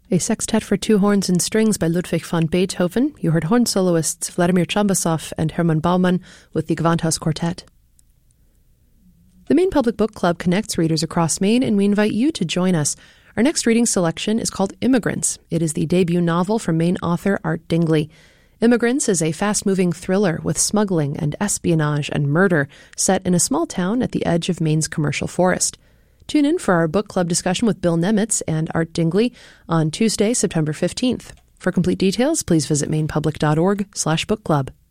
A sextet for two horns and strings by Ludwig van Beethoven. You heard horn soloists Vladimir Chambasov and Hermann Baumann with the Gewandhaus Quartet. The Maine Public Book Club connects readers across Maine, and we invite you to join us. Our next reading selection is called Immigrants. It is the debut novel from Maine author Art Dingley. Immigrants is a fast-moving thriller with smuggling and espionage and murder set in a small town at the edge of Maine's commercial forest. Tune in for our book club discussion with Bill Nemitz and Art Dingley on Tuesday, September 15th. For complete details, please visit mainepublic.org/bookclub.